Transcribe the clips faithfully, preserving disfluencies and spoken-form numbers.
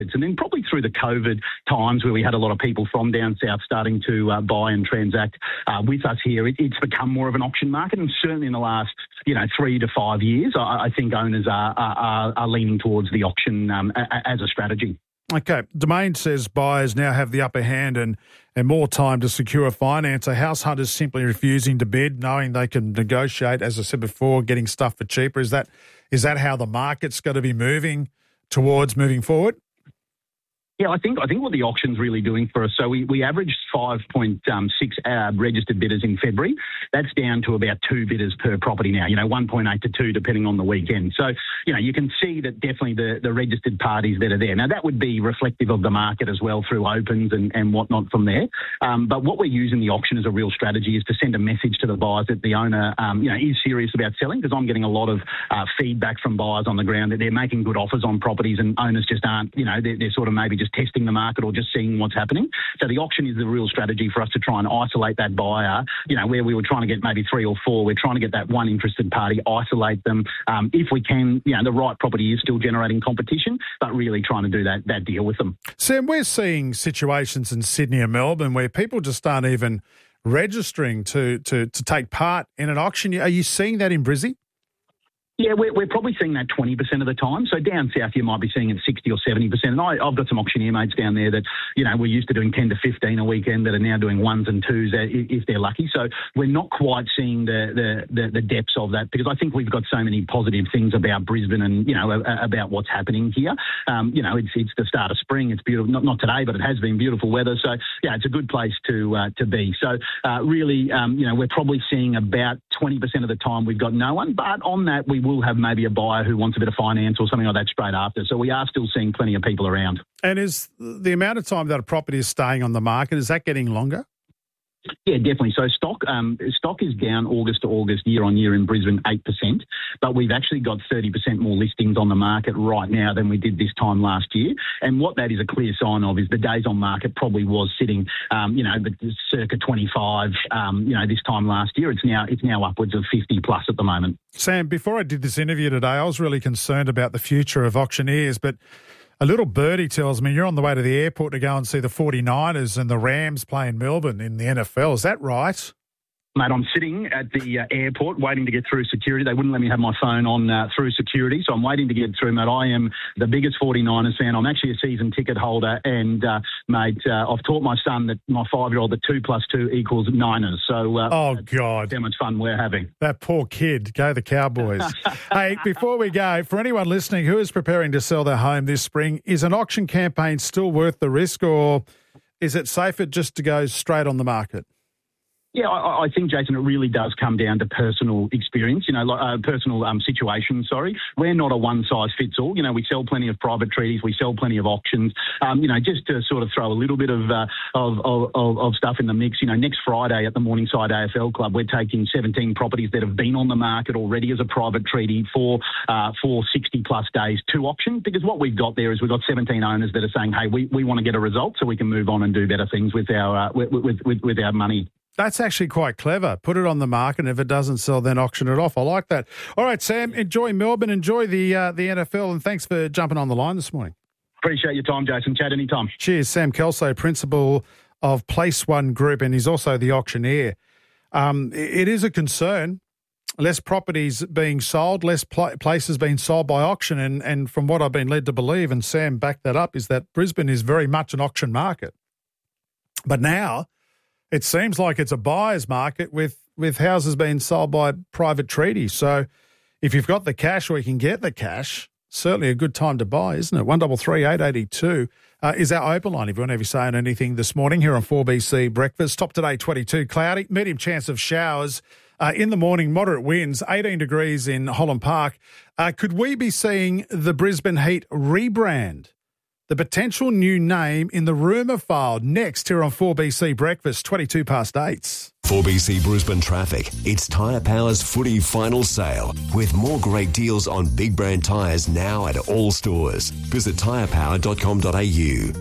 And then probably through the COVID times where we had a lot of people from down south starting to uh, buy and transact uh, with us here, it, it's become more of an auction market. And certainly in the last, you know, three to five years, I, I think owners are, are, are leaning towards the auction um, a, as a strategy. Okay. Domain says buyers now have the upper hand and, and more time to secure finance. Are house hunters simply refusing to bid, knowing they can negotiate, as I said before, getting stuff for cheaper? Is that is that how the market's going to be moving towards moving forward? Yeah, I think I think what the auction's really doing for us, so we, we averaged five point six uh, registered bidders in February. That's down to about two bidders per property now, you know, one point eight to two depending on the weekend. So, you know, you can see that definitely the, the registered parties that are there. Now, that would be reflective of the market as well through opens and, and whatnot from there. Um, but what we're using the auction as a real strategy is to send a message to the buyers that the owner, um, you know, is serious about selling, because I'm getting a lot of uh, feedback from buyers on the ground that they're making good offers on properties and owners just aren't, you know, they're, they're sort of maybe just testing the market or just seeing what's happening. So the auction is the real strategy for us to try and isolate that buyer, you know, where we were trying to get maybe three or four. We're trying to get that one interested party, isolate them. Um, if we can, you know, the right property is still generating competition, but really trying to do that, that deal with them. Sam, we're seeing situations in Sydney and Melbourne where people just aren't even registering to, to, to take part in an auction. Are you seeing that in Brizzy? Yeah, we're, we're probably seeing that twenty percent of the time. So down south, you might be seeing it sixty or seventy percent. And I, I've got some auctioneer mates down there that, you know, we're used to doing ten to fifteen a weekend that are now doing ones and twos if they're lucky. So we're not quite seeing the, the, the, the depths of that, because I think we've got so many positive things about Brisbane and, you know, about what's happening here. Um, you know, it's it's the start of spring. It's beautiful. Not, not today, but it has been beautiful weather. So, yeah, it's a good place to uh, to be. So, uh, really, um, you know, we're probably seeing about twenty percent of the time we've got no one. But on that, we will have maybe a buyer who wants a bit of finance or something like that straight after. So we are still seeing plenty of people around. And is the amount of time that a property is staying on the market, is that getting longer? Yeah, definitely. So stock um, stock is down August to August year on year in Brisbane, eight percent. But we've actually got thirty percent more listings on the market right now than we did this time last year. And what that is a clear sign of is the days on market probably was sitting, um, you know, circa twenty-five, um, you know, this time last year. It's now it's now upwards of fifty plus at the moment. Sam, before I did this interview today, I was really concerned about the future of auctioneers, but a little birdie tells me you're on the way to the airport to go and see the forty-niners and the Rams play in Melbourne in the N F L. Is that right? Mate, I'm sitting at the uh, airport waiting to get through security. They wouldn't let me have my phone on uh, through security, so I'm waiting to get through, mate. I am the biggest forty-niners fan. I'm actually a season ticket holder, and, uh, mate, uh, I've taught my son, that my five-year-old, that two plus two equals Niners. So, uh, oh, God. How much fun we're having. That poor kid. Go the Cowboys. Hey, before we go, for anyone listening who is preparing to sell their home this spring, is an auction campaign still worth the risk, or is it safer just to go straight on the market? Yeah, I, I think, Jason, it really does come down to personal experience, you know, uh, personal um, situation, sorry. We're not a one-size-fits-all. You know, we sell plenty of private treaties, we sell plenty of auctions. Um, you know, just to sort of throw a little bit of, uh, of, of, of stuff in the mix, you know, next Friday at the Morningside A F L Club, we're taking seventeen properties that have been on the market already as a private treaty for, uh, for sixty-plus days to auction, because what we've got there is we've got seventeen owners that are saying, hey, we, we want to get a result so we can move on and do better things with our, uh, with, with, with, with our money. That's actually quite clever. Put it on the market, and if it doesn't sell, then auction it off. I like that. All right, Sam, enjoy Melbourne, enjoy the uh, the N F L, and thanks for jumping on the line this morning. Appreciate your time, Jason. Chat anytime. Cheers. Sam Kelso, principal of Place One Group, and he's also the auctioneer. Um, it is a concern. Less properties being sold, less pl- places being sold by auction, and, and from what I've been led to believe, and Sam backed that up, is that Brisbane is very much an auction market. But now it seems like it's a buyer's market with, with houses being sold by private treaties. So if you've got the cash, or you can get the cash, certainly a good time to buy, isn't it? one double three eight eighty two uh, is our open line. If you want to be saying anything this morning here on four B C Breakfast. Top today, twenty-two, cloudy, medium chance of showers. Uh, in the morning, moderate winds, eighteen degrees in Holland Park. Uh, could we be seeing the Brisbane Heat rebrand? The potential new name in the rumour file next here on four B C Breakfast, twenty-two past eight. four B C Brisbane traffic. It's Tyre Power's footy final sale with more great deals on big brand tyres now at all stores. Visit tyre power dot com dot a u.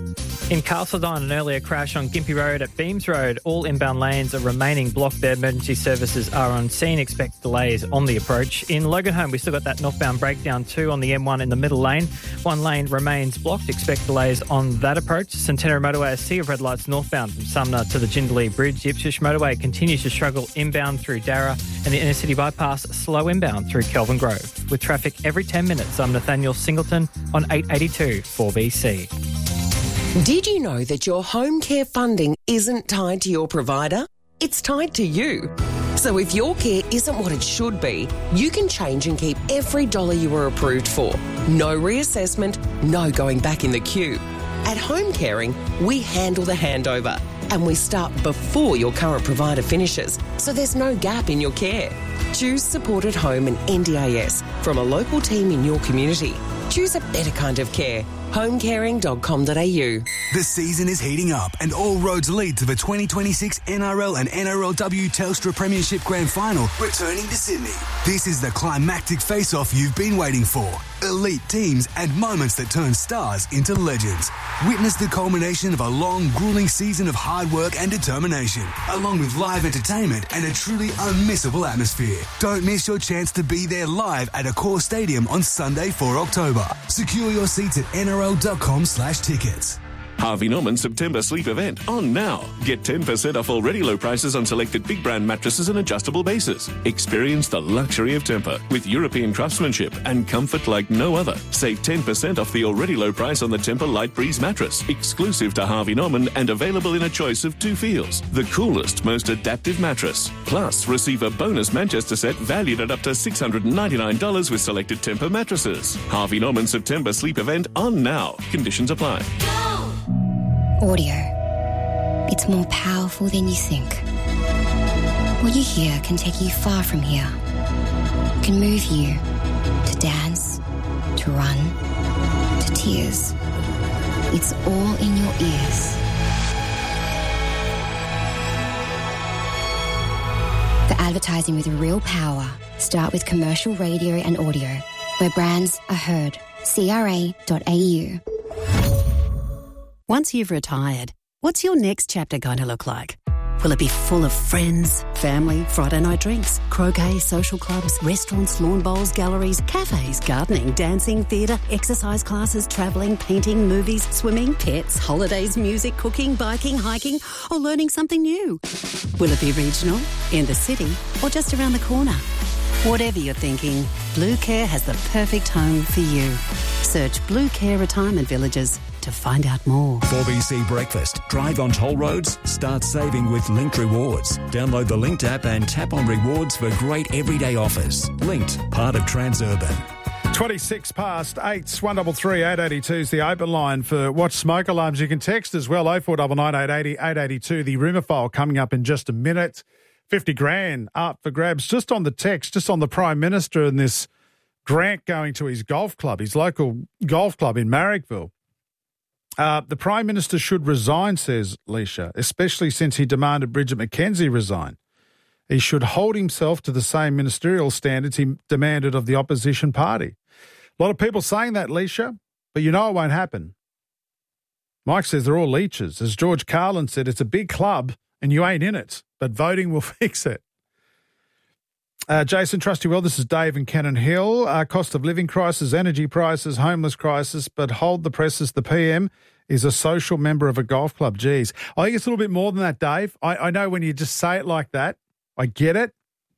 In Castledine, an earlier crash on Gympie Road at Beams Road. All inbound lanes are remaining blocked there. Emergency services are on scene. Expect delays on the approach. In Loganholme, we still got that northbound breakdown too on the M one in the middle lane. One lane remains blocked. Expect delays on that approach. Centenary Motorway, a sea of red lights northbound from Sumner to the Jindalee Bridge. The Ipswich Motorway continues to struggle inbound through Darra, and the inner city bypass slow inbound through Kelvin Grove. With traffic every ten minutes, I'm Nathaniel Singleton on eight eighty-two four B C. Did you know that your home care funding isn't tied to your provider? It's tied to you. So if your care isn't what it should be, you can change and keep every dollar you were approved for. No reassessment, no going back in the queue. At Home Caring, we handle the handover and we start before your current provider finishes, so there's no gap in your care. Choose Supported Home and N D I S from a local team in your community. Choose a better kind of care. home caring dot com dot a u. The season is heating up and all roads lead to the twenty twenty-six N R L and N R L W Telstra Premiership Grand Final returning to Sydney. This is the climactic face-off you've been waiting for. Elite teams and moments that turn stars into legends. Witness the culmination of a long, grueling season of hard work and determination, along with live entertainment and a truly unmissable atmosphere. Don't miss your chance to be there live at Accor Stadium on Sunday, the fourth of October. Secure your seats at N R L dot com slash tickets. Harvey Norman September Sleep Event on now. Get ten percent off already low prices on selected big brand mattresses and adjustable bases. Experience the luxury of Tempur with European craftsmanship and comfort like no other. Save ten percent off the already low price on the Tempur Light Breeze mattress, exclusive to Harvey Norman and available in a choice of two feels. The coolest, most adaptive mattress. Plus, receive a bonus Manchester set valued at up to six hundred ninety-nine dollars with selected Tempur mattresses. Harvey Norman September Sleep Event on now. Conditions apply. Audio. It's more powerful than you think. What you hear can take you far from here. It can move you to dance, to run, to tears. It's all in your ears. For advertising with real power, start with commercial radio and audio, where brands are heard. C R A dot A U. Once you've retired, what's your next chapter going to look like? Will it be full of friends, family, Friday night drinks, croquet, social clubs, restaurants, lawn bowls, galleries, cafes, gardening, dancing, theatre, exercise classes, travelling, painting, movies, swimming, pets, holidays, music, cooking, biking, hiking, or learning something new? Will it be regional, in the city, or just around the corner? Whatever you're thinking, Blue Care has the perfect home for you. Search Blue Care Retirement Villages to find out more. four B C Breakfast. Drive on toll roads? Start saving with Linked Rewards. Download the Linked app and tap on rewards for great everyday offers. Linked, part of Transurban. twenty-six past eight, one three three, eight eight two is the open line for Watch Smoke Alarms. You can text as well, oh four nine nine, eight eight zero, eight eight two. The rumour file coming up in just a minute. fifty grand up for grabs just on the text, just on the Prime Minister and this grant going to his golf club, his local golf club in Marrickville. Uh, the Prime Minister should resign, says Leisha, especially since he demanded Bridget McKenzie resign. He should hold himself to the same ministerial standards he demanded of the opposition party. A lot of people saying that, Leisha, but you know it won't happen. Mike says they're all leeches. As George Carlin said, it's a big club and you ain't in it, but voting will fix it. Uh, Jason, trust you well. This is Dave and Cannon Hill. Uh, cost of living crisis, energy prices, homeless crisis, but hold the presses. The P M is a social member of a golf club. Geez. I think it's a little bit more than that, Dave. I, I know when you just say it like that, I get it.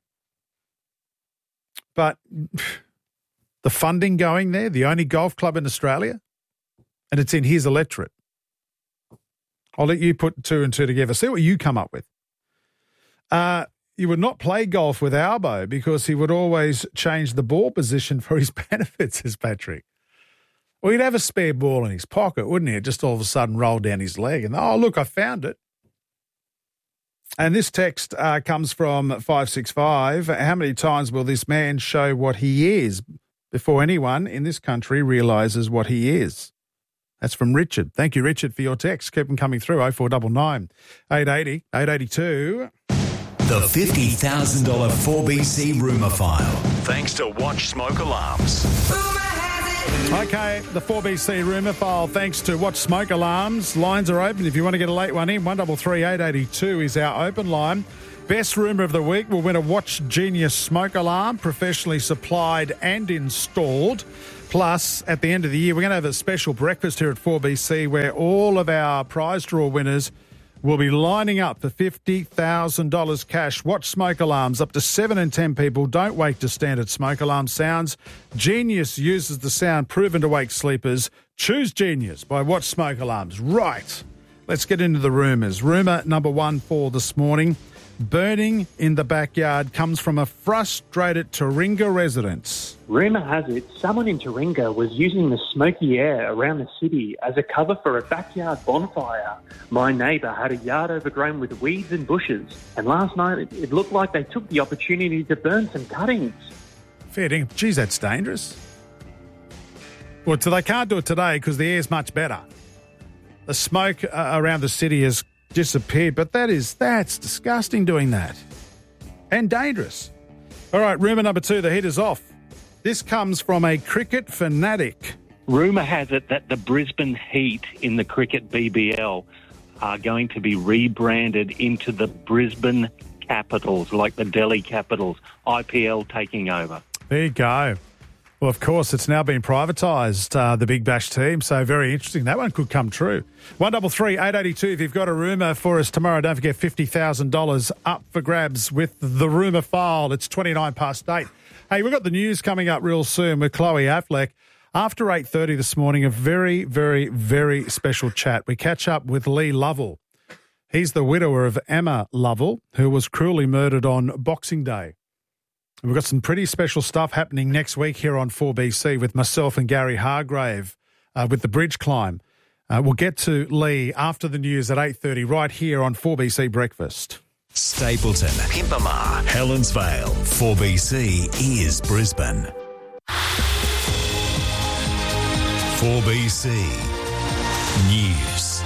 But the funding going there, the only golf club in Australia, and it's in his electorate. I'll let you put two and two together. See what you come up with. Uh, you would not play golf with Albo because he would always change the ball position for his benefit, says Patrick. Well, he'd have a spare ball in his pocket, wouldn't he? It just all of a sudden roll down his leg and, oh, look, I found it. And this text uh, comes from five six five. How many times will this man show what he is before anyone in this country realises what he is? That's from Richard. Thank you, Richard, for your text. Keep them coming through. oh four nine nine, eight eight zero, eight eight two. The fifty thousand dollars four B C rumour file. Thanks to Watch Smoke Alarms. Rumour has it, Okay, the four B C rumour file, thanks to Watch Smoke Alarms. Lines are open if you want to get a late one in. one three three, eight eight two is our open line. Best rumour of the week will win a Watch Genius smoke alarm, professionally supplied and installed. Plus, at the end of the year, we're going to have a special breakfast here at four B C where all of our prize draw winners will be lining up for fifty thousand dollars cash. Watch smoke alarms. Up to seven in ten people don't wake to standard smoke alarm sounds. Genius uses the sound proven to wake sleepers. Choose Genius by Watch Smoke Alarms. Right. Let's get into the rumours. Rumour number one for this morning. Burning in the backyard comes from a frustrated Taringa resident. Rumour has it someone in Taringa was using the smoky air around the city as a cover for a backyard bonfire. My neighbour had a yard overgrown with weeds and bushes, and last night it, it looked like they took the opportunity to burn some cuttings. Fair dinkum. Geez, that's dangerous. Well, so they can't do it today because the air's much better. The smoke uh, around the city has disappeared, but that is, that's disgusting doing that. And dangerous. All right, rumour number two, the heat is off. This comes from a cricket fanatic. Rumour has it that the Brisbane Heat in the cricket B B L are going to be rebranded into the Brisbane Capitals, like the Delhi Capitals, I P L taking over. There you go. Well, of course, it's now been privatised, uh, the Big Bash team, so very interesting. That one could come true. one three three, eight eight two, if you've got a rumour for us tomorrow, don't forget fifty thousand dollars up for grabs with the rumour file. It's twenty-nine past eight. Hey, we've got the news coming up real soon with Chloe Affleck. After eight thirty this morning, a very, very, very special chat. We catch up with Lee Lovell. He's the widower of Emma Lovell, who was cruelly murdered on Boxing Day. We've got some pretty special stuff happening next week here on four B C with myself and Gary Hargrave uh, with the bridge climb. Uh, we'll get to Lee after the news at eight thirty right here on four B C Breakfast. Stapleton, Pimpama, Helensvale, four B C is Brisbane. four B C News.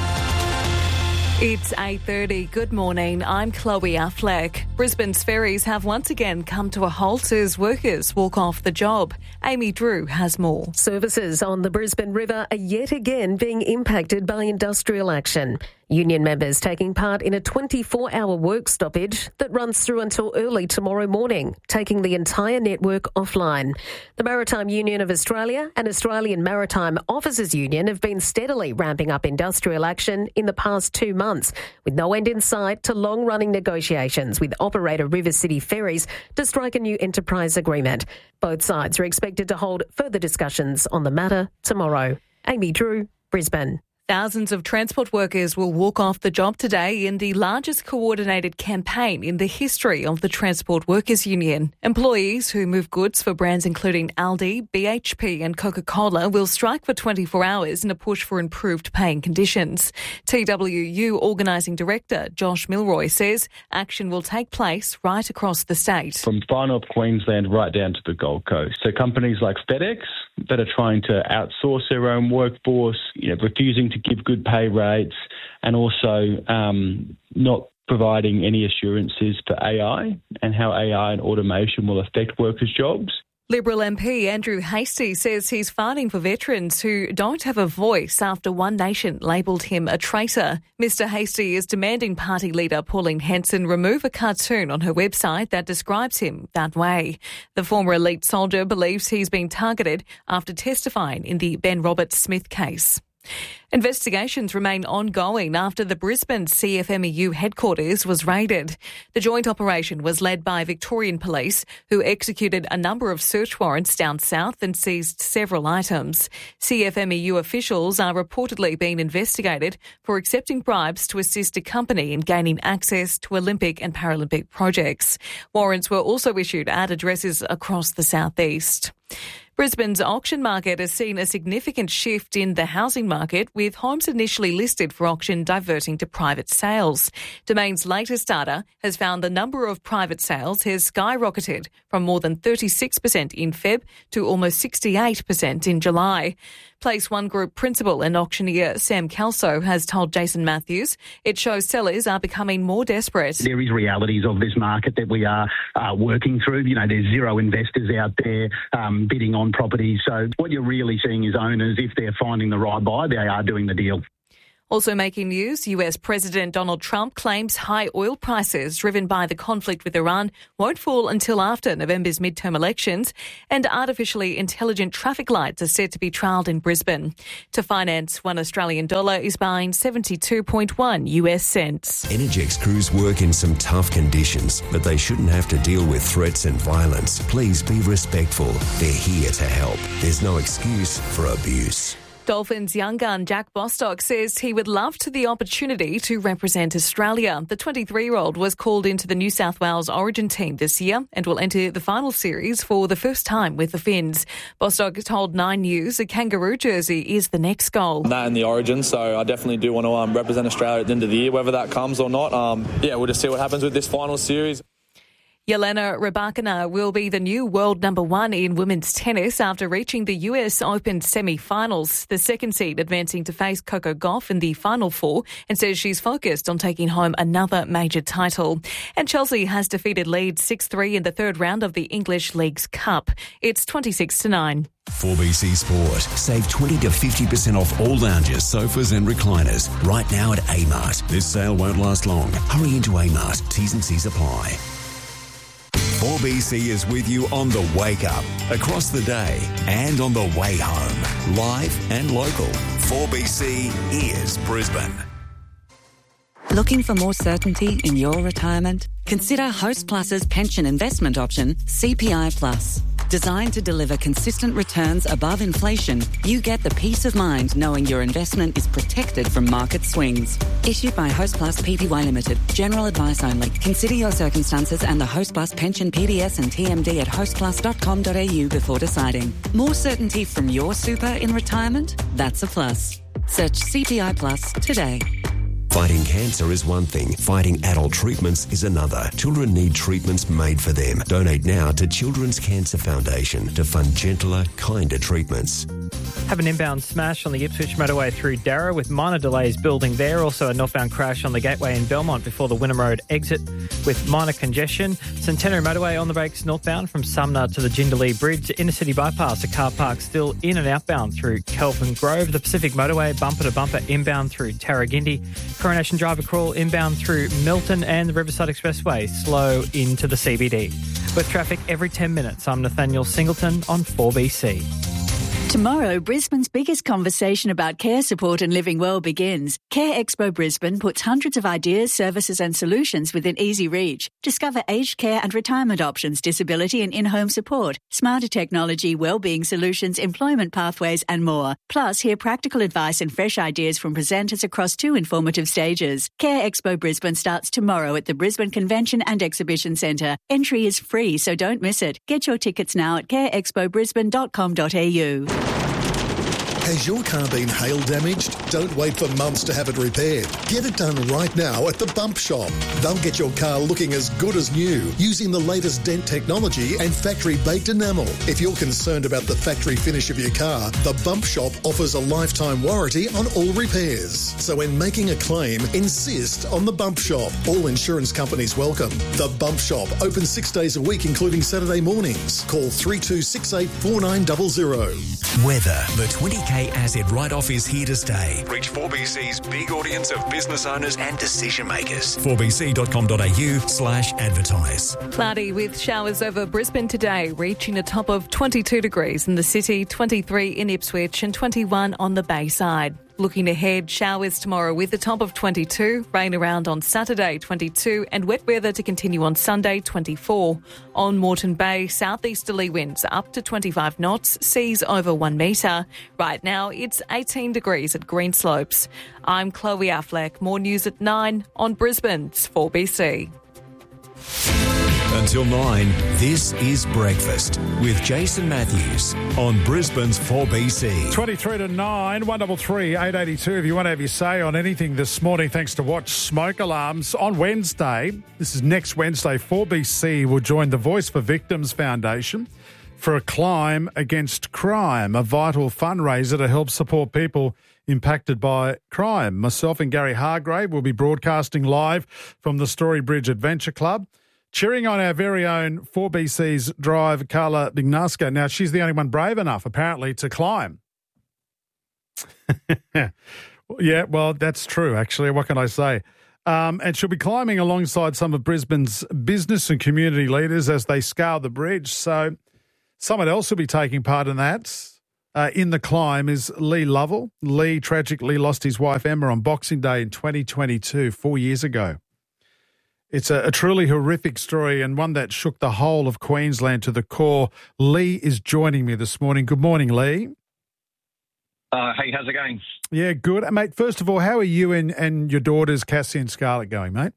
It's eight thirty. Good morning. I'm Chloe Affleck. Brisbane's ferries have once again come to a halt as workers walk off the job. Amy Drew has more. Services on the Brisbane River are yet again being impacted by industrial action. Union members taking part in a twenty-four hour work stoppage that runs through until early tomorrow morning, taking the entire network offline. The Maritime Union of Australia and Australian Maritime Officers Union have been steadily ramping up industrial action in the past two months, with no end in sight to long-running negotiations with operator River City Ferries to strike a new enterprise agreement. Both sides are expected to hold further discussions on the matter tomorrow. Amy Drew, Brisbane. Thousands of transport workers will walk off the job today in the largest coordinated campaign in the history of the Transport Workers Union. Employees who move goods for brands including Aldi, B H P and Coca-Cola will strike for twenty-four hours in a push for improved paying conditions. T W U Organising Director Josh Milroy says action will take place right across the state. From far north Queensland right down to the Gold Coast. So companies like FedEx that are trying to outsource their own workforce, you know, refusing to give good pay rates, and also um, not providing any assurances for A I and how A I and automation will affect workers' jobs. Liberal M P Andrew Hastie says he's fighting for veterans who don't have a voice after One Nation labelled him a traitor. Mister Hastie is demanding party leader Pauline Hanson remove a cartoon on her website that describes him that way. The former elite soldier believes he's been targeted after testifying in the Ben Roberts-Smith case. Investigations remain ongoing after the Brisbane C F M E U headquarters was raided. The joint operation was led by Victorian Police, who executed a number of search warrants down south and seized several items. C F M E U officials are reportedly being investigated for accepting bribes to assist a company in gaining access to Olympic and Paralympic projects. Warrants were also issued at addresses across the southeast. Brisbane's auction market has seen a significant shift in the housing market, with homes initially listed for auction diverting to private sales. Domain's latest data has found the number of private sales has skyrocketed from more than thirty-six percent in Feb to almost sixty-eight percent in July. Place One Group principal and auctioneer Sam Kelso has told Jason Matthews it shows sellers are becoming more desperate. There is realities of this market that we are uh, working through. You know, there's zero investors out there um, bidding on on properties. So what you're really seeing is owners, if they're finding the right buy, they are doing the deal. Also making news, U S President Donald Trump claims high oil prices driven by the conflict with Iran won't fall until after November's midterm elections, and artificially intelligent traffic lights are set to be trialled in Brisbane. To finance one Australian dollar is buying seventy-two point one U S cents. Energex crews work in some tough conditions, but they shouldn't have to deal with threats and violence. Please be respectful. They're here to help. There's no excuse for abuse. Dolphins young gun Jack Bostock says he would love to the opportunity to represent Australia. The twenty-three-year-old was called into the New South Wales Origin team this year and will enter the final series for the first time with the Finns. Bostock told Nine News a kangaroo jersey is the next goal. That in the Origin, so I definitely do want to um, represent Australia at the end of the year, whether that comes or not. Um, yeah, we'll just see what happens with this final series. Jelena Rybakina will be the new world number one in women's tennis after reaching the U S Open semi-finals. The second seed advancing to face Coco Gauff in the final four and says she's focused on taking home another major title. And Chelsea has defeated Leeds six three in the third round of the English Leagues Cup. It's twenty-six to nine. four B C Sport. Save twenty to fifty percent off all lounges, sofas and recliners right now at Amart. This sale won't last long. Hurry into Amart. T's and C's apply. four B C is with you on the wake up, across the day and on the way home. Live and local. four B C is Brisbane. Looking for more certainty in your retirement? Consider Host Plus's pension investment option, C P I Plus. Designed to deliver consistent returns above inflation, you get the peace of mind knowing your investment is protected from market swings. Issued by Host Plus Pty Limited. General advice only. Consider your circumstances and the Host Plus pension P D S and T M D at host plus dot com dot a u before deciding. More certainty from your super in retirement? That's a plus. Search C P I Plus today. Fighting cancer is one thing. Fighting adult treatments is another. Children need treatments made for them. Donate now to Children's Cancer Foundation to fund gentler, kinder treatments. Have an inbound smash on the Ipswich motorway through Darra with minor delays building there. Also a northbound crash on the Gateway in Belmont before the Wynnum Road exit with minor congestion. Centenary motorway on the brakes northbound from Sumner to the Jindalee Bridge. Inner city bypass, a car park still in and outbound through Kelvin Grove. The Pacific motorway bumper to bumper inbound through Tarragindi. Coronation Drive crawl inbound through Milton, and the Riverside Expressway slow into the C B D. With traffic every ten minutes, I'm Nathaniel Singleton on four B C. Tomorrow, Brisbane's biggest conversation about care support and living well begins. Care Expo Brisbane puts hundreds of ideas, services and solutions within easy reach. Discover aged care and retirement options, disability and in-home support, smarter technology, wellbeing solutions, employment pathways and more. Plus, hear practical advice and fresh ideas from presenters across two informative stages. Care Expo Brisbane starts tomorrow at the Brisbane Convention and Exhibition Centre. Entry is free, so don't miss it. Get your tickets now at care expo brisbane dot com dot a u. Has your car been hail damaged? Don't wait for months to have it repaired. Get it done right now at the Bump Shop. They'll get your car looking as good as new using the latest dent technology and factory baked enamel. If you're concerned about the factory finish of your car, the Bump Shop offers a lifetime warranty on all repairs. So when making a claim, insist on the Bump Shop. All insurance companies welcome. The Bump Shop, open six days a week, including Saturday mornings. Call three two six eight four nine zero zero. Weather. The twenty K Asset write-off is here to stay. Reach four B C's big audience of business owners and decision makers. four b c dot com dot a u slash advertise. Cloudy with showers over Brisbane today, reaching a top of twenty-two degrees in the city, twenty-three in Ipswich and twenty-one on the Bayside. Looking ahead, showers tomorrow with a top of twenty-two, rain around on Saturday, twenty-two, and wet weather to continue on Sunday, twenty-four. On Moreton Bay, southeasterly winds up to twenty-five knots, seas over one metre. Right now, it's eighteen degrees at Greenslopes. I'm Chloe Affleck. More news at nine on Brisbane's four B C. Until nine, this is Breakfast with Jason Matthews on Brisbane's four B C. twenty-three to nine, one three three, eight eight two. If you want to have your say on anything this morning, thanks to Watch Smoke Alarms. On Wednesday, this is next Wednesday, four B C will join the Voice for Victims Foundation for a climb against crime, a vital fundraiser to help support people impacted by crime. Myself and Gary Hargrave will be broadcasting live from the Story Bridge Adventure Club cheering on our very own four B C's drive, Carla Bignaska. Now, she's the only one brave enough, apparently, to climb. Yeah, well, that's true, actually. What can I say? Um, and she'll be climbing alongside some of Brisbane's business and community leaders as they scale the bridge. So someone else will be taking part in that. Uh, in the climb is Lee Lovell. Lee tragically lost his wife Emma on Boxing Day in twenty twenty-two, four years ago. It's a, a truly horrific story and one that shook the whole of Queensland to the core. Lee is joining me this morning. Good morning, Lee. Uh, hey, how's it going? Yeah, good. Mate, first of all, how are you and, and your daughters, Cassie and Scarlett, going, mate?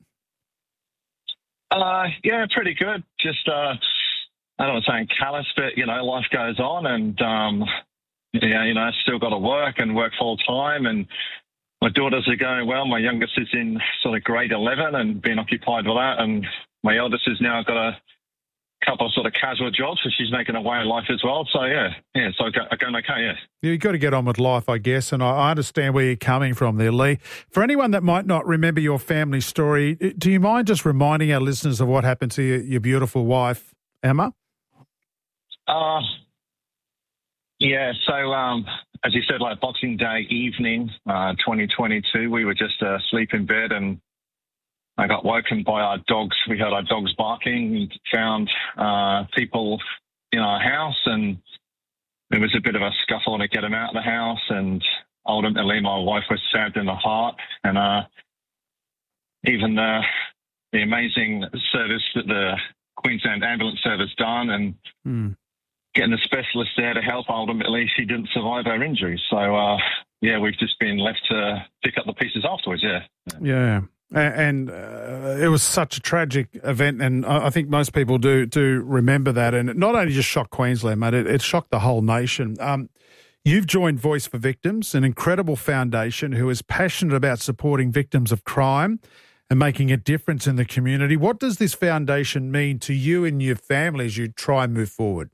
Uh, yeah, pretty good. Just, uh, I don't want to say callous, but, you know, life goes on and, um, yeah, you know, still got to work and work full time. And my daughters are going well. My youngest is in sort of grade eleven and being occupied with that. And my eldest has now got a couple of sort of casual jobs, so she's making her way in life as well. So, yeah, yeah, so going okay, yeah. You've got to get on with life, I guess, and I understand where you're coming from there, Lee. For anyone that might not remember your family story, do you mind just reminding our listeners of what happened to your, your beautiful wife, Emma? Uh, yeah, so um, as you said, like Boxing Day evening, uh, twenty twenty-two, we were just uh, asleep in bed and I got woken by our dogs. We heard our dogs barking. We found uh, people in our house, and there was a bit of a scuffle to get them out of the house. And ultimately, my wife was stabbed in the heart. And uh, even the, the amazing service that the Queensland Ambulance Service done, and mm. getting the specialist there to help, ultimately, she didn't survive her injuries. So, uh, yeah, we've just been left to pick up the pieces afterwards. Yeah. Yeah. And uh, it was such a tragic event, and I think most people do do remember that. And it not only just shocked Queensland, mate, it, it shocked the whole nation. Um, you've joined Voice for Victims, an incredible foundation who is passionate about supporting victims of crime and making a difference in the community. What does this foundation mean to you and your family as you try and move forward?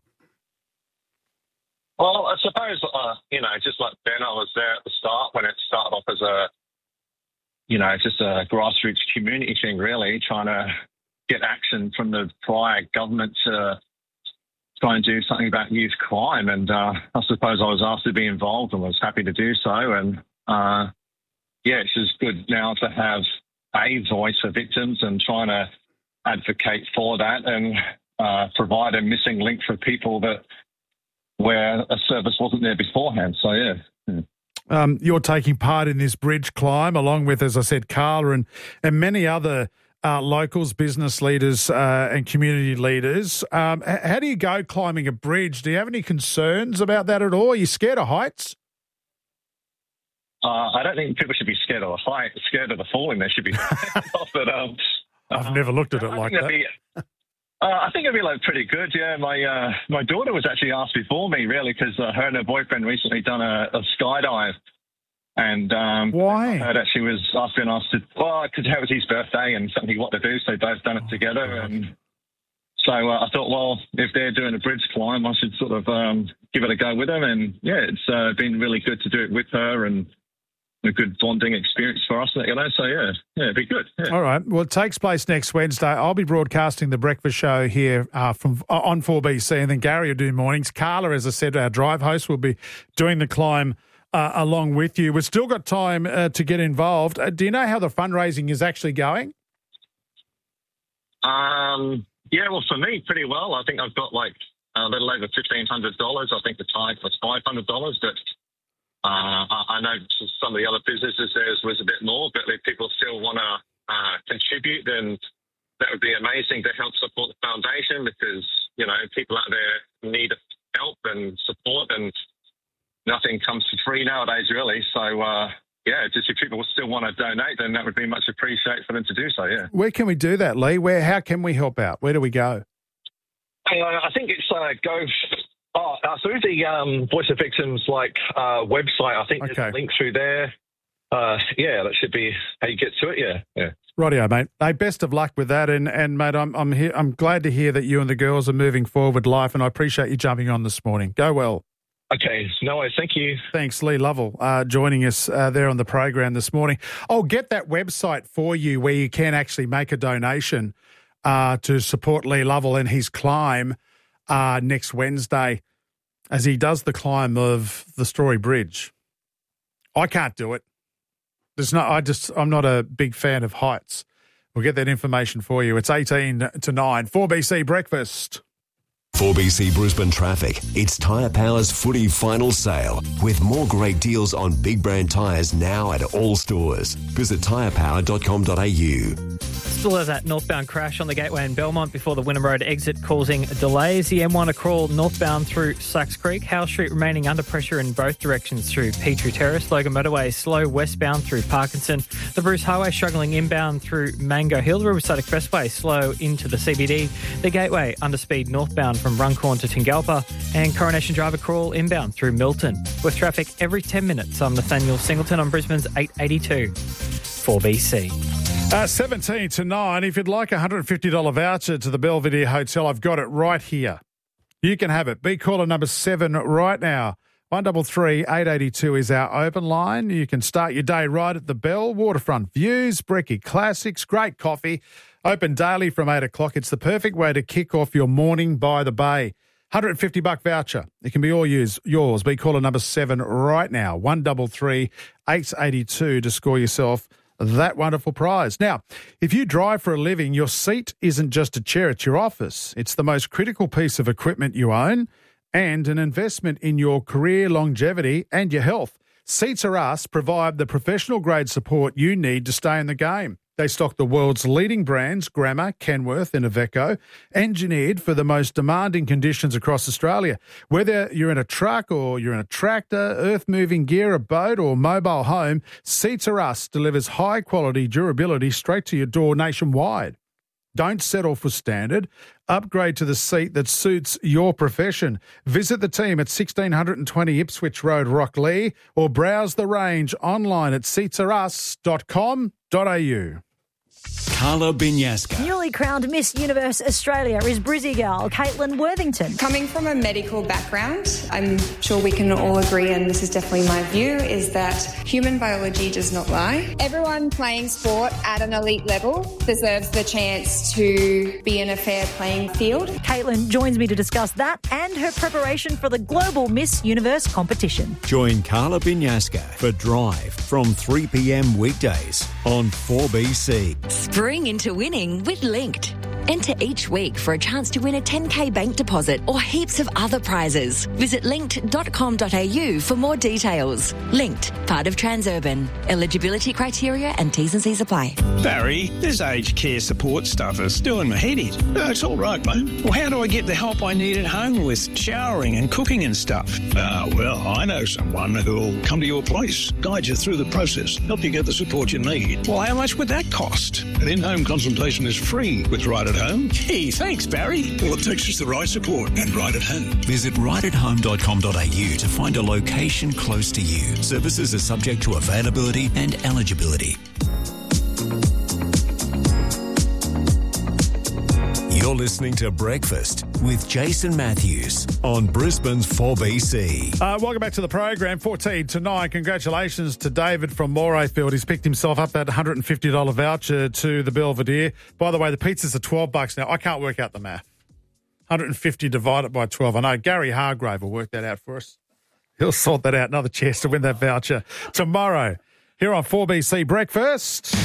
Well, I suppose, uh, you know, just like Ben, I was there at the start when it started off as a you know, just a grassroots community thing, really, trying to get action from the prior government to try and do something about youth crime. And uh, I suppose I was asked to be involved and was happy to do so. And, uh, yeah, it's just good now to have a voice for victims and trying to advocate for that and uh, provide a missing link for people that where a service wasn't there beforehand. So, yeah. yeah. Um, you're taking part in this bridge climb along with, as I said, Carla and, and many other uh, locals, business leaders uh, and community leaders. Um, how do you go climbing a bridge? Do you have any concerns about that at all? Are you scared of heights? Uh, I don't think people should be scared of the height. Scared of the falling, they should be. but, um, I've uh, never looked at it like that. Be, uh, I think it'd be like pretty good. Yeah, my uh, my daughter was actually asked before me, really, because uh, her and her boyfriend recently done a, a skydive, and um, why? I heard that she was asking us to, well, because it was his birthday and something he wanted to do, so they both done it together, oh, and so uh, I thought, well, if they're doing a bridge climb, I should sort of um, give it a go with them, and yeah, it's uh, been really good to do it with her and a good bonding experience for us, you know, so yeah, yeah, it'd be good. Yeah. All right. Well, it takes place next Wednesday. I'll be broadcasting the breakfast show here uh, from uh, on four B C, and then Gary will do mornings. Carla, as I said, our drive host, will be doing the climb uh, along with you. We've still got time uh, to get involved. Uh, do you know how the fundraising is actually going? Um. Yeah, well, for me, pretty well. I think I've got like a little over fifteen hundred dollars. I think the tithe was five hundred dollars, but Uh, I know some of the other businesses theirs was a bit more, but if people still want to uh, contribute, then that would be amazing to help support the foundation because, you know, people out there need help and support and nothing comes for free nowadays, really. So, uh, yeah, just if people still want to donate, then that would be much appreciated for them to do so, yeah. Where can we do that, Lee? Where? How can we help out? Where do we go? Uh, I think it's uh, go... Oh, uh, through the um, Voice of Victims like uh, website, I think okay. there's a link through there. Uh, yeah, that should be how you get to it. Yeah, yeah. Rightio, mate. Hey, best of luck with that, and and mate, I'm I'm here. I'm glad to hear that you and the girls are moving forward with life, and I appreciate you jumping on this morning. Go well. Okay, no worries. Thank you. Thanks, Lee Lovell, uh, joining us uh, there on the program this morning. I'll get that website for you where you can actually make a donation. uh, to support Lee Lovell in his climb uh, next Wednesday as he does the climb of the Story Bridge. I can't do it. There's no, I just, I'm not a big fan of heights. We'll get that information for you. It's eighteen to nine. four B C Breakfast. four B C Brisbane traffic. It's Tyre Power's footy final sale with more great deals on big brand tyres now at all stores. Visit tyre power dot com dot a u. Still has that northbound crash on the Gateway in Belmont before the Wynnum Road exit causing delays. The M one a crawl northbound through Sacks Creek. Howe Street remaining under pressure in both directions through Petrie Terrace. Logan Motorway slow westbound through Parkinson. The Bruce Highway struggling inbound through Mango Hill. The Riverside Expressway slow into the C B D. The Gateway under speed northbound from Runcorn to Tingalpa. And Coronation Drive a crawl inbound through Milton. With traffic every ten minutes, I'm Nathaniel Singleton on Brisbane's eight eighty-two. four B C. Uh, seventeen to nine. If you'd like a one hundred fifty dollars voucher to the Belvedere Hotel, I've got it right here. You can have it. Be caller number seven right now. one double three eight eight two is our open line. You can start your day right at the Bell. Waterfront views, Brecky classics, great coffee. Open daily from eight o'clock. It's the perfect way to kick off your morning by the bay. one hundred fifty dollars voucher. It can be all yours. yours. Be caller number seven right now. one double three eight eight two to score yourself that wonderful prize. Now, if you drive for a living, your seat isn't just a chair at your office. It's the most critical piece of equipment you own and an investment in your career longevity and your health. Seats R Us provide the professional grade support you need to stay in the game. They stock the world's leading brands, Grammer, Kenworth and Iveco, engineered for the most demanding conditions across Australia. Whether you're in a truck or you're in a tractor, earth-moving gear, a boat or mobile home, Seats R Us delivers high-quality durability straight to your door nationwide. Don't settle for standard. Upgrade to the seat that suits your profession. Visit the team at sixteen twenty Ipswich Road, Rocklea, or browse the range online at seats r us dot com dot a u. Carla Binyaska. Newly crowned Miss Universe Australia is Brizzy girl Caitlin Worthington. Coming from a medical background, I'm sure we can all agree, and this is definitely my view, is that human biology does not lie. Everyone playing sport at an elite level deserves the chance to be in a fair playing field. Caitlin joins me to discuss that and her preparation for the global Miss Universe competition. Join Carla Binyaska for Drive from three p.m. weekdays on four B C. Spring into winning with Linked. Enter each week for a chance to win a ten K bank deposit or heaps of other prizes. Visit linked dot com dot a u for more details. Linked, part of Transurban. Eligibility criteria and T's and C's apply. Barry, this aged care support stuff is doing my head in. No, it's all right, mate. Well, how do I get the help I need at home with showering and cooking and stuff? Ah, uh, well, I know someone who'll come to your place, guide you through the process, help you get the support you need. Well, how much would that cost? An in-home consultation is free with Right at Home. Gee, thanks, Barry. All it takes is the right support and Right at Home. Visit right at home dot com dot a u to find a location close to you. Services are subject to availability and eligibility. You're listening to Breakfast with Jason Matthews on Brisbane's four B C. Uh, welcome back to the program, fourteen to nine. Congratulations to David from Morayfield. He's picked himself up that one hundred fifty dollars voucher to the Belvedere. By the way, the pizzas are twelve bucks now. I can't work out the math. one hundred fifty divided by twelve. I know Gary Hargrave will work that out for us. He'll sort that out. Another chance to win that voucher tomorrow here on four B C Breakfast.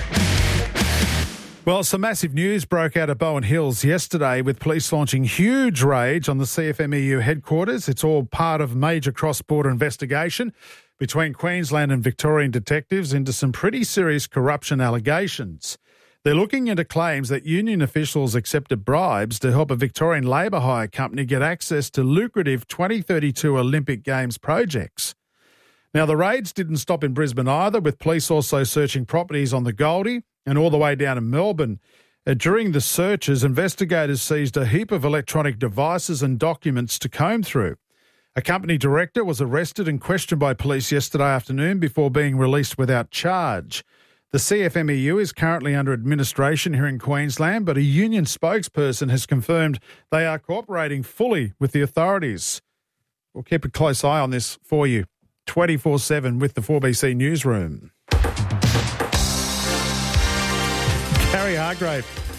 Well, some massive news broke out of Bowen Hills yesterday with police launching huge raids on the C F M E U headquarters. It's all part of a major cross-border investigation between Queensland and Victorian detectives into some pretty serious corruption allegations. They're looking into claims that union officials accepted bribes to help a Victorian labour hire company get access to lucrative twenty thirty-two Olympic Games projects. Now, the raids didn't stop in Brisbane either, with police also searching properties on the Goldie and all the way down in Melbourne. Uh, during the searches, investigators seized a heap of electronic devices and documents to comb through. A company director was arrested and questioned by police yesterday afternoon before being released without charge. The C F M E U is currently under administration here in Queensland, but a union spokesperson has confirmed they are cooperating fully with the authorities. We'll keep a close eye on this for you, twenty-four seven with the four B C Newsroom. Gary Hargrave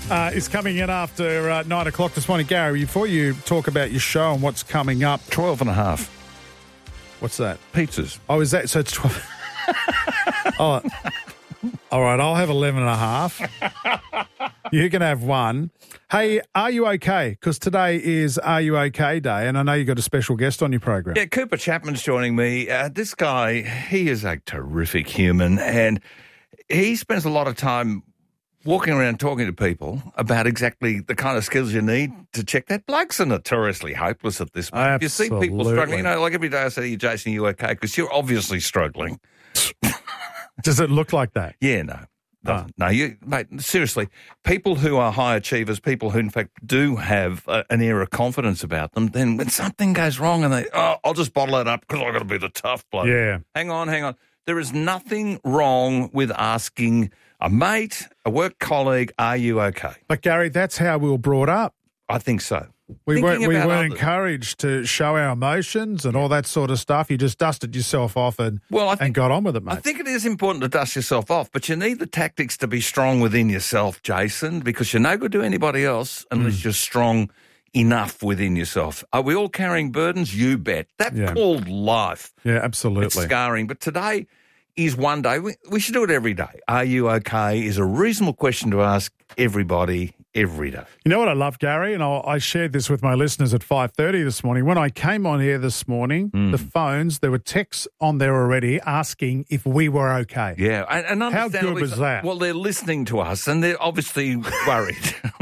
uh, is coming in after uh, nine o'clock this morning. Gary, before you talk about your show and what's coming up. twelve and a half. What's that? Pizzas. Oh, is that, so it's twelve? Oh, all right, I'll have eleven and a half. You can have one. Hey, are you okay? Because today is Are You Okay Day, and I know you've got a special guest on your program. Yeah, Cooper Chapman's joining me. Uh, this guy, he is a terrific human, and he spends a lot of time walking around talking to people about exactly the kind of skills you need to check that. Blokes are notoriously hopeless at this moment. If you see people struggling, you know, like every day I say to you, Jason, are you okay? Because you're obviously struggling. Does it look like that? Yeah, no. Oh. No, you, mate, seriously, people who are high achievers, people who in fact do have a, an air of confidence about them, then when something goes wrong and they, oh, I'll just bottle it up because I've got to be the tough bloke. Yeah. Hang on, hang on. There is nothing wrong with asking a mate, a work colleague, are you okay? But, Gary, that's how we were brought up. I think so. We Thinking weren't, we about weren't others. encouraged to show our emotions and all that sort of stuff. You just dusted yourself off and, well, I think, and got on with it, mate. I think it is important to dust yourself off, but you need the tactics to be strong within yourself, Jason, because you're no good to anybody else unless Mm. you're strong enough within yourself. Are we all carrying burdens? You bet. That's Yeah. called life. Yeah, absolutely. It's scarring. But today is one day. We, we should do it every day. Are you okay is a reasonable question to ask everybody every day. You know what I love, Gary? And I, I shared this with my listeners at five thirty this morning. When I came on here this morning, Mm. the phones, there were texts on there already asking if we were okay. Yeah. And, and How good understandably was so- that? Well, they're listening to us and they're obviously worried.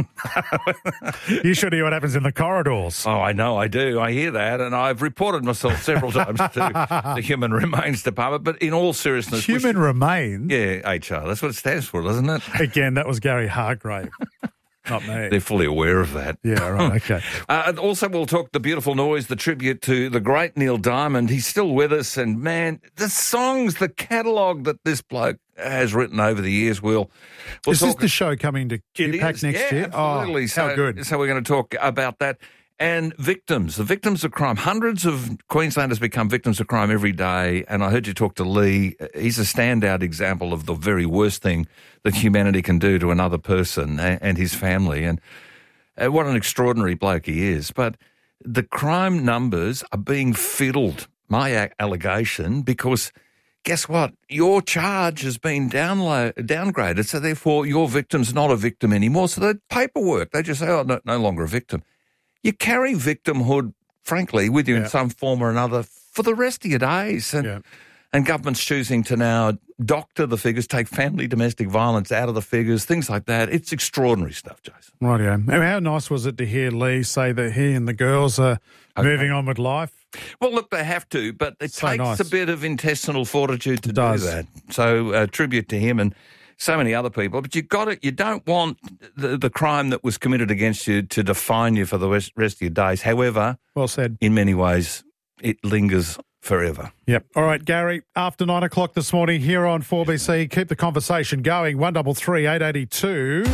You should hear what happens in the corridors. Oh, I know, I do. I hear that, and I've reported myself several times to the Human Remains Department. But in all seriousness, we Human should- Remains? yeah, H R. That's what it stands for, doesn't it? Again, that was Gary Hargrave, not me. They're fully aware of that. Yeah, right, okay. Uh, and also, we'll talk The Beautiful Noise, the tribute to the great Neil Diamond. He's still with us, and man, the songs, the catalogue that this bloke has written over the years, we'll, we'll Is this talk. the show coming to It Q-Pack is, next yeah, year? absolutely. Oh, so, how good. So we're going to talk about that. And victims, the victims of crime. Hundreds of Queenslanders become victims of crime every day. And I heard you talk to Lee. He's a standout example of the very worst thing that humanity can do to another person and his family. And uh, what an extraordinary bloke he is. But the crime numbers are being fiddled, my a- allegation, because guess what? Your charge has been download, downgraded, so therefore your victim's not a victim anymore. So the paperwork, they just say, oh, no, no longer a victim. You carry victimhood, frankly, with you Yeah. in some form or another for the rest of your days. And, Yeah. and government's choosing to now doctor the figures, take family domestic violence out of the figures, things like that. It's extraordinary stuff, Jason. Rightio. And how nice was it to hear Lee say that he and the girls are moving on with life? Well, look, they have to, but it So takes nice. a bit of intestinal fortitude to It do does. that. So, uh, tribute to him and so many other people. But you got it. You don't want the, the crime that was committed against you to define you for the rest, rest of your days. However, Well said. in many ways, it lingers forever. Yep. All right, Gary, after nine o'clock this morning here on four B C, keep the conversation going. one double three eight eighty two.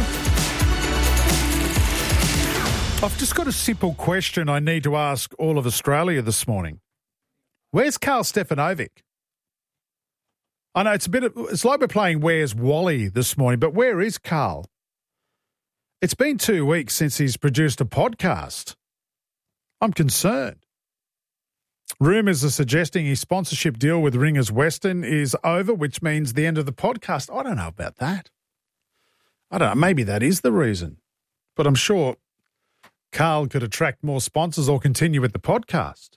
I've just got a simple question I need to ask all of Australia this morning. Where's Carl Stefanovic? I know it's a bit of, it's like we're playing Where's Wally this morning, but where is Carl? It's been two weeks since he's produced a podcast. I'm concerned. Rumours are suggesting his sponsorship deal with Ringers Western is over, which means the end of the podcast. I don't know about that. I don't know. Maybe that is the reason. But I'm sure Carl could attract more sponsors or continue with the podcast.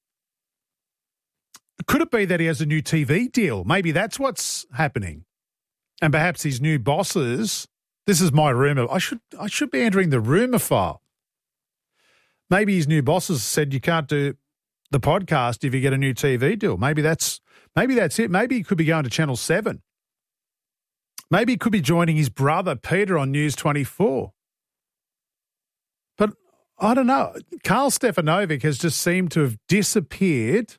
Could it be that he has a new T V deal? Maybe that's what's happening. And perhaps his new bosses, this is my rumour. I should I should be entering the rumour file. Maybe his new bosses said you can't do the podcast if you get a new T V deal. Maybe that's maybe that's it. Maybe he could be going to Channel seven. Maybe he could be joining his brother Peter on News twenty-four. But I don't know. Carl Stefanovic has just seemed to have disappeared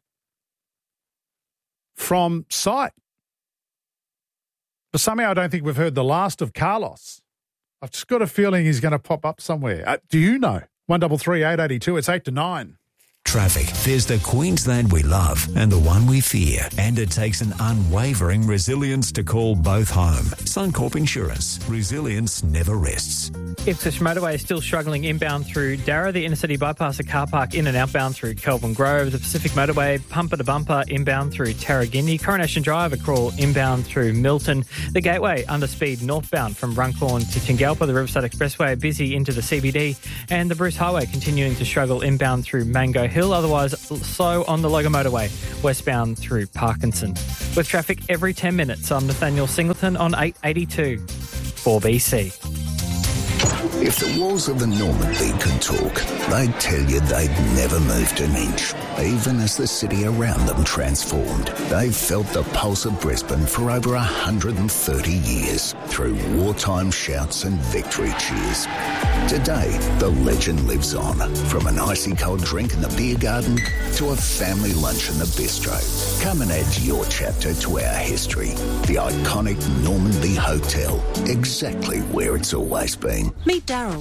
from sight. But somehow I don't think we've heard the last of Carlos. I've just got a feeling he's going to pop up somewhere. Uh, do you know? one double three eight eighty two. It's eight to nine. Traffic. There's the Queensland we love and the one we fear. And it takes an unwavering resilience to call both home. Suncorp Insurance. Resilience never rests. Ipswich Motorway is still struggling inbound through Darra, the inner city bypass, a car park in and outbound through Kelvin Grove, the Pacific Motorway, bumper to bumper inbound through Tarragindi, Coronation Drive, a crawl inbound through Milton, the Gateway under speed northbound from Runcorn to Tingalpa, the Riverside Expressway busy into the C B D, and the Bruce Highway continuing to struggle inbound through Mango Hill, otherwise slow on the Logan Motorway westbound through Parkinson. With traffic every ten minutes, I'm Nathaniel Singleton on eight eighty-two four B C. If the walls of the Normandy could talk, they'd tell you they'd never moved an inch, even as the city around them transformed. They've felt the pulse of Brisbane for over one hundred thirty years, through wartime shouts and victory cheers. Today, the legend lives on, from an icy cold drink in the beer garden to a family lunch in the bistro. Come and add your chapter to our history. The iconic Normandy Hotel, exactly where it's always been. Meet Daryl.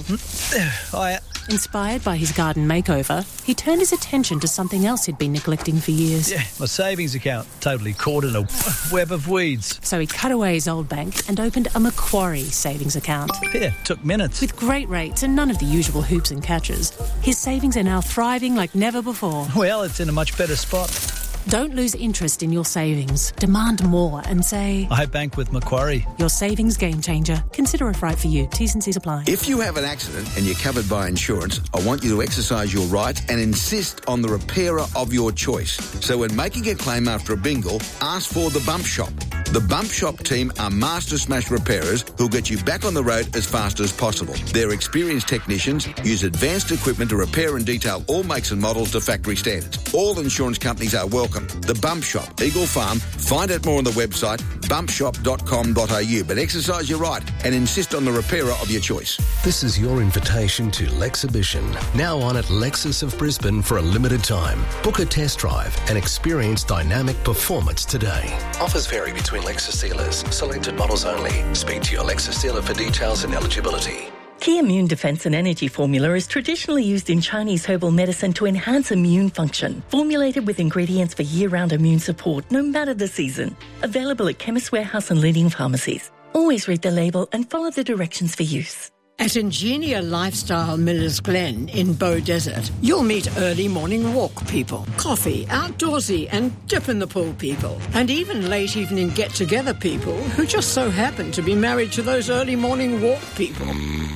Hi. Inspired by his garden makeover, he turned his attention to something else he'd been neglecting for years. Yeah, my savings account, totally caught in a web of weeds. So he cut away his old bank and opened a Macquarie savings account. Yeah, took minutes. With great rates and none of the usual hoops and catches, his savings are now thriving like never before. Well, it's in a much better spot. Don't lose interest in your savings. Demand more and say, I bank with Macquarie. Your savings game changer. Consider if right for you. T's and C's apply. If you have an accident and you're covered by insurance, I want you to exercise your right and insist on the repairer of your choice. So when making a claim after a bingle, ask for the Bump Shop. The Bump Shop team are master smash repairers who'll get you back on the road as fast as possible. Their experienced technicians use advanced equipment to repair and detail all makes and models to factory standards. All insurance companies are welcome. The Bump Shop, Eagle Farm. Find out more on the website bump shop dot com dot a u. But exercise your right and insist on the repairer of your choice. This is your invitation to Lexhibition, now on at Lexus of Brisbane for a limited time. Book a test drive and experience dynamic performance today. Offers vary between Lexus dealers. Selected models only. Speak to your Lexus dealer for details and eligibility. Key Immune Defense and Energy Formula is traditionally used in Chinese herbal medicine to enhance immune function. Formulated with ingredients for year-round immune support, no matter the season. Available at Chemist Warehouse and leading pharmacies. Always read the label and follow the directions for use. At Ingenia Lifestyle Millers Glen in Bow Desert, you'll meet early morning walk people, coffee, outdoorsy and dip in the pool people, and even late evening get-together people who just so happen to be married to those early morning walk people.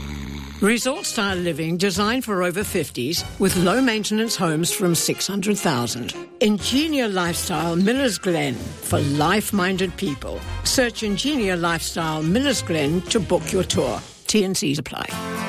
Resort-style living designed for over fifties with low-maintenance homes from six hundred thousand. Ingenia Lifestyle Millers Glen for life-minded people. Search Ingenia Lifestyle Millers Glen to book your tour. T and C's apply.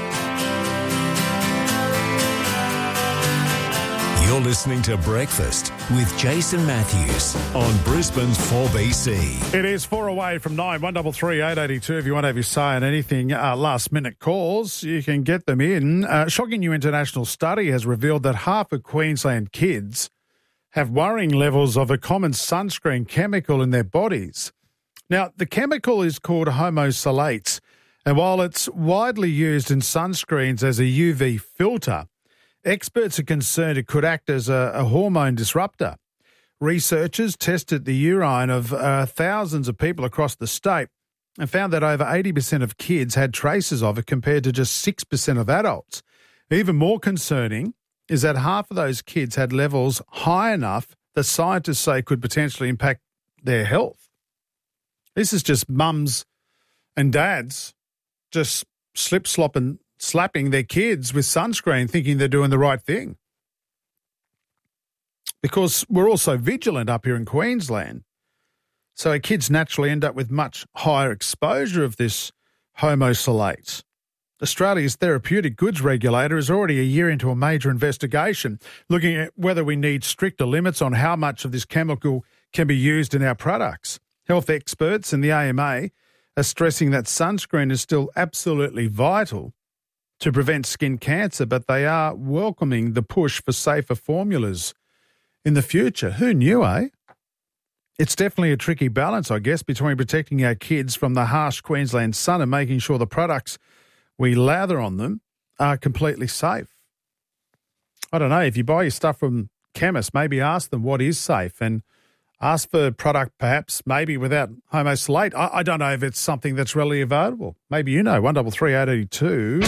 You're listening to Breakfast with Jason Matthews on Brisbane's four B C. It is four away from nine, one double three, eight eighty-two. If you want to have your say on anything, uh, last minute calls, you can get them in. Uh, shocking new international study has revealed that half of Queensland kids have worrying levels of a common sunscreen chemical in their bodies. Now, the chemical is called homosalate, and while it's widely used in sunscreens as a U V filter, experts are concerned it could act as a, a hormone disruptor. Researchers tested the urine of uh, thousands of people across the state and found that over eighty percent of kids had traces of it compared to just six percent of adults. Even more concerning is that half of those kids had levels high enough that scientists say could potentially impact their health. This is just mums and dads just slip, slop and slapping their kids with sunscreen thinking they're doing the right thing. Because we're also vigilant up here in Queensland. So our kids naturally end up with much higher exposure of this homosalate. Australia's therapeutic goods regulator is already a year into a major investigation looking at whether we need stricter limits on how much of this chemical can be used in our products. Health experts and the A M A are stressing that sunscreen is still absolutely vital to prevent skin cancer, but they are welcoming the push for safer formulas in the future. Who knew, eh? It's definitely a tricky balance, I guess, between protecting our kids from the harsh Queensland sun and making sure the products we lather on them are completely safe. I don't know, if you buy your stuff from chemists, maybe ask them what is safe and ask for product perhaps maybe without homosalate. I, I don't know if it's something that's readily available. Maybe you know, one double three eight eight two.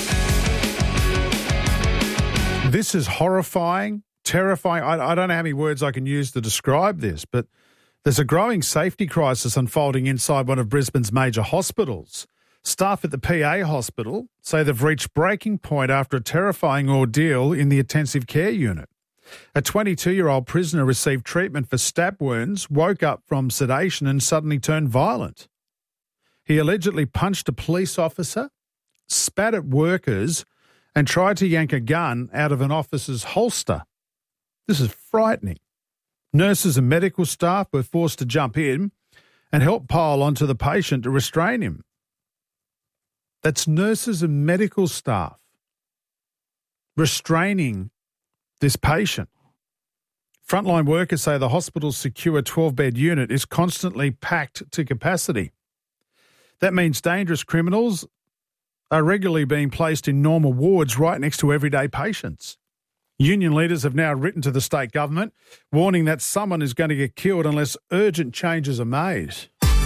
This is horrifying, terrifying. I, I don't know how many words I can use to describe this, but there's a growing safety crisis unfolding inside one of Brisbane's major hospitals. Staff at the P A hospital say they've reached breaking point after a terrifying ordeal in the intensive care unit. A twenty-two-year-old prisoner received treatment for stab wounds, woke up from sedation and suddenly turned violent. He allegedly punched a police officer, spat at workers, and tried to yank a gun out of an officer's holster. This is frightening. Nurses and medical staff were forced to jump in and help pile onto the patient to restrain him. That's nurses and medical staff restraining this patient. Frontline workers say the hospital's secure twelve-bed unit is constantly packed to capacity. That means dangerous criminals are regularly being placed in normal wards right next to everyday patients. Union leaders have now written to the state government warning that someone is going to get killed unless urgent changes are made.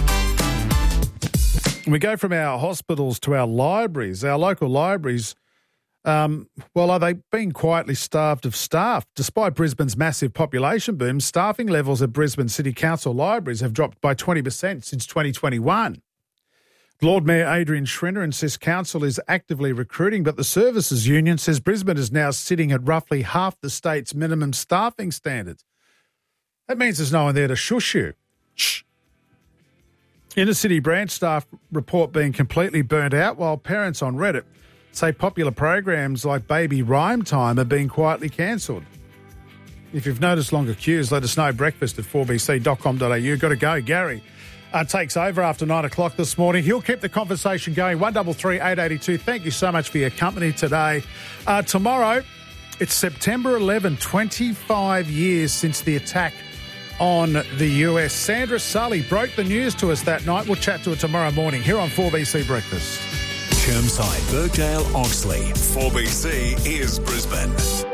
We go from our hospitals to our libraries. Our local libraries, um, well, are they being quietly starved of staff? Despite Brisbane's massive population boom, staffing levels at Brisbane City Council libraries have dropped by twenty percent since twenty twenty-one. Lord Mayor Adrian Schrinner insists council is actively recruiting, but the Services Union says Brisbane is now sitting at roughly half the state's minimum staffing standards. That means there's no one there to shush you. Shh. Inner City branch staff report being completely burnt out, while parents on Reddit say popular programs like Baby Rhyme Time are being quietly cancelled. If you've noticed longer queues, let us know. Breakfast at four b c dot com dot a u. Got to go. Gary uh, takes over after nine o'clock this morning. He'll keep the conversation going. one double three eight eight two. Thank you so much for your company today. Uh, tomorrow, it's September eleventh, twenty-five years since the attack on the U S. Sandra Sully broke the news to us that night. We'll chat to her tomorrow morning here on four B C Breakfast. Chermside, Birkdale, Oxley. four B C is Brisbane.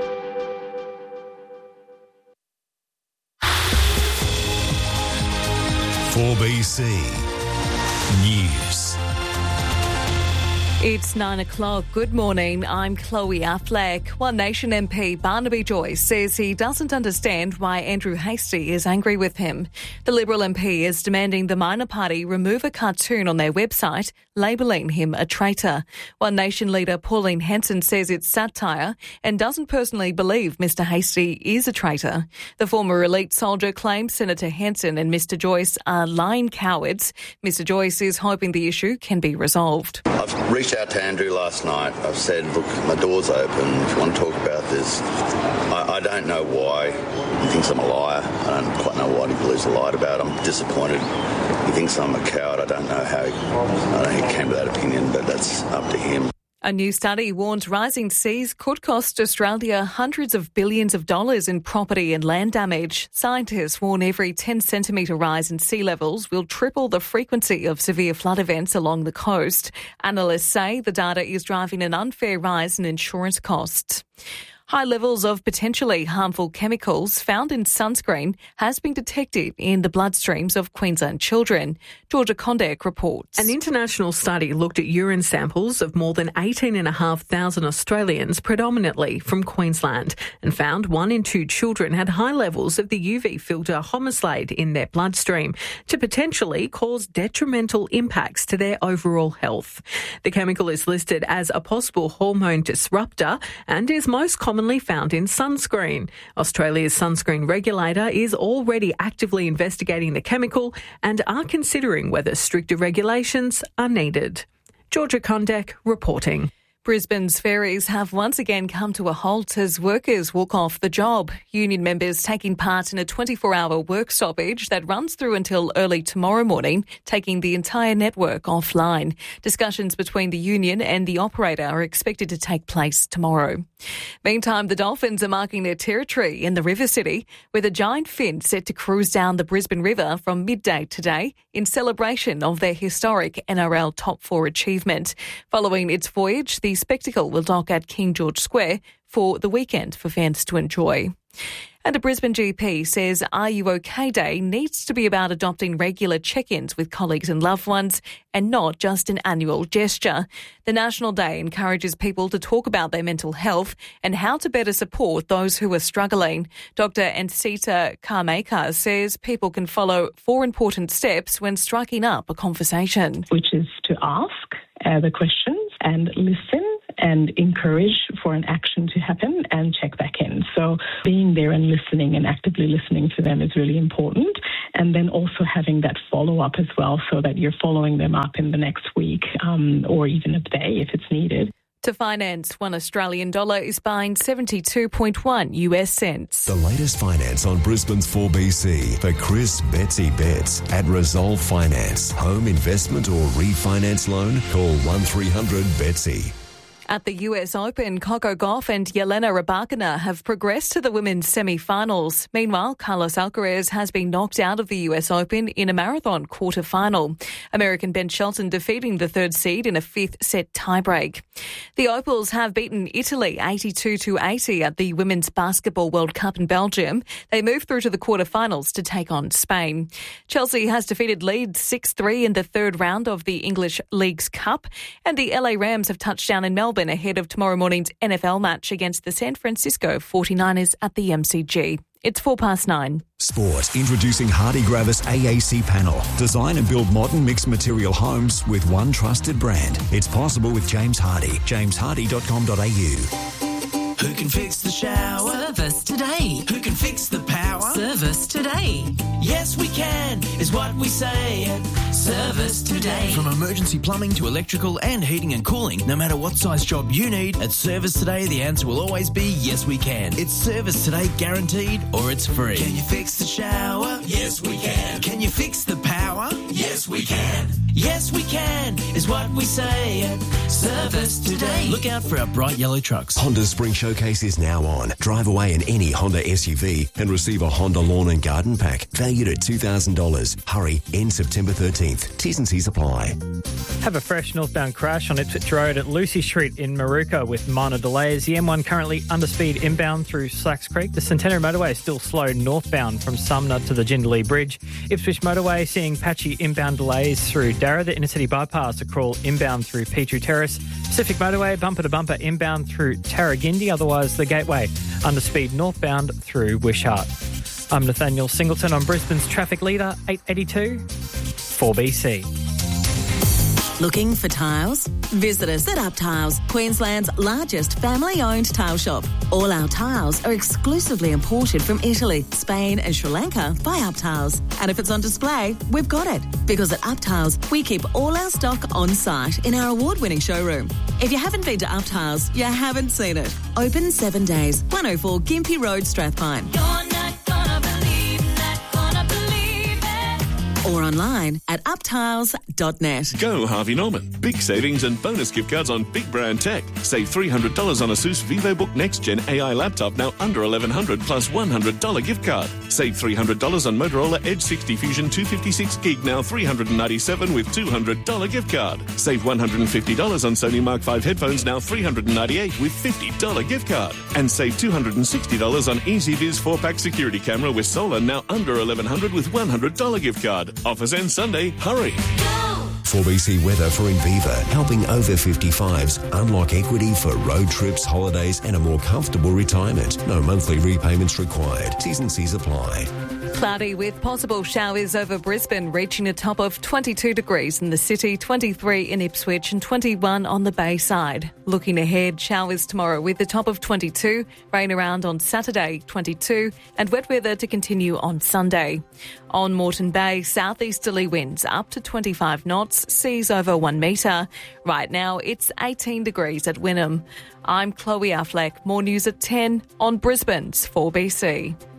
four B C News. It's nine o'clock. Good morning. I'm Chloe Affleck. One Nation M P Barnaby Joyce says he doesn't understand why Andrew Hastie is angry with him. The Liberal M P is demanding the minor party remove a cartoon on their website labelling him a traitor. One Nation leader Pauline Hanson says it's satire and doesn't personally believe Mister Hastie is a traitor. The former elite soldier claims Senator Hanson and Mister Joyce are lying cowards. Mister Joyce is hoping the issue can be resolved. I've reached out to Andrew last night. I've said, look, my door's open. If you want to talk about this, I, I don't know why he thinks I'm a liar. I don't quite know what he believes I lied about. I'm disappointed. He thinks I'm a coward. I don't know how he, I don't know he came to that opinion, but that's up to him. A new study warns rising seas could cost Australia hundreds of billions of dollars in property and land damage. Scientists warn every ten centimetre rise in sea levels will triple the frequency of severe flood events along the coast. Analysts say the data is driving an unfair rise in insurance costs. High levels of potentially harmful chemicals found in sunscreen has been detected in the bloodstreams of Queensland children. Georgia Condek reports. An international study looked at urine samples of more than eighteen thousand five hundred Australians, predominantly from Queensland, and found one in two children had high levels of the U V filter homosalate in their bloodstream to potentially cause detrimental impacts to their overall health. The chemical is listed as a possible hormone disruptor and is most common commonly found in sunscreen. Australia's sunscreen regulator is already actively investigating the chemical and are considering whether stricter regulations are needed. Georgia Condek reporting. Brisbane's ferries have once again come to a halt as workers walk off the job. Union members taking part in a twenty-four hour work stoppage that runs through until early tomorrow morning, taking the entire network offline. Discussions between the union and the operator are expected to take place tomorrow. Meantime, the Dolphins are marking their territory in the River City with a giant fin set to cruise down the Brisbane River from midday today in celebration of their historic N R L top four achievement. Following its voyage, the The spectacle will dock at King George Square for the weekend for fans to enjoy. And a Brisbane G P says Are You OK Day needs to be about adopting regular check-ins with colleagues and loved ones and not just an annual gesture. The National Day encourages people to talk about their mental health and how to better support those who are struggling. Doctor Ansita Carmaker says people can follow four important steps when striking up a conversation. Which is to ask uh, the questions and listen and encourage for an action to happen and check back in. So being there and listening and actively listening to them is really important. And then also having that follow-up as well so that you're following them up in the next week um, or even a day if it's needed. To finance, one Australian dollar is buying seventy-two point one US cents. The latest finance on Brisbane's four B C for Chris Betsy Betts at Resolve Finance. Home investment or refinance loan? Call one three hundred Betsy. At the U S Open, Coco Gauff and Yelena Rybakina have progressed to the women's semi-finals. Meanwhile, Carlos Alcaraz has been knocked out of the U S Open in a marathon quarter-final. American Ben Shelton defeating the third seed in a fifth-set tiebreak. The Opals have beaten Italy eighty-two to eighty at the Women's Basketball World Cup in Belgium. They move through to the quarter-finals to take on Spain. Chelsea has defeated Leeds six three in the third round of the English Leagues Cup, and the L A Rams have touched down in Melbourne ahead of tomorrow morning's N F L match against the San Francisco forty-niners at the M C G. It's four past nine. Sport. Introducing Hardy Gravis A A C Panel. Design and build modern mixed material homes with one trusted brand. It's possible with James Hardy. james hardy dot com dot a u. Who can fix the shower? Service today. Who can fix the power? Service today. Yes, we can, is what we say. Service today. From emergency plumbing to electrical and heating and cooling, no matter what size job you need, at Service Today, the answer will always be yes, we can. It's Service Today guaranteed or it's free. Can you fix the shower? Yes, we can. Can you fix the power? Yes, we can. Yes, we can, is what we say at Service Today. Look out for our bright yellow trucks. Honda Spring Showcase is now on. Drive away in any Honda S U V and receive a Honda Lawn and Garden Pack valued at two thousand dollars. Hurry, end September thirteenth. T's and C's apply. Have a fresh northbound crash on Ipswich Road at Lucy Street in Maruka with minor delays. The M one currently under speed inbound through Slacks Creek. The Centenary Motorway is still slow northbound from Sumner to the Jindalee Bridge. Ipswich Motorway seeing patchy inbound delays through Darra. The inner city bypass a crawl inbound through Petrie Terrace. Pacific Motorway bumper to bumper inbound through Tarragindi. Otherwise, the Gateway under speed northbound through Wishart. I'm Nathaniel Singleton on Brisbane's traffic leader, eight eighty-two, four B C. Looking for tiles? Visit us at Up Tiles, Queensland's largest family-owned tile shop. All our tiles are exclusively imported from Italy, Spain and Sri Lanka by Up Tiles. And if it's on display, we've got it. Because at Up Tiles, we keep all our stock on site in our award-winning showroom. If you haven't been to Up Tiles, you haven't seen it. Open seven days, one oh four Gympie Road, Strathpine. You're not gonna believe, not gonna believe it. Or online at up tiles dot net. Go Harvey Norman. Big savings and bonus gift cards on big brand tech. Save three hundred dollars on ASUS VivoBook Next Gen A I laptop, now under eleven hundred dollars plus one hundred dollars gift card. Save three hundred dollars on Motorola Edge sixty Fusion two fifty-six gig, now three hundred ninety-seven dollars with two hundred dollars gift card. Save one hundred fifty dollars on Sony Mark five headphones, now three hundred ninety-eight dollars with fifty dollars gift card. And save two hundred sixty dollars on EasyViz four pack security camera with solar, now under eleven hundred dollars with one hundred dollars gift card. Offers end Sunday. Hurry. four B C weather for Inviva, helping over fifty-fives unlock equity for road trips, holidays and a more comfortable retirement. No monthly repayments required. T's and C's apply. Cloudy with possible showers over Brisbane, reaching a top of twenty-two degrees in the city, twenty-three in Ipswich and twenty-one on the Bayside. Looking ahead, showers tomorrow with a top of twenty-two, rain around on Saturday, twenty-two, and wet weather to continue on Sunday. On Moreton Bay, southeasterly winds up to twenty-five knots, seas over one metre. Right now, it's eighteen degrees at Wynnum. I'm Chloe Affleck. More news at ten on Brisbane's four B C.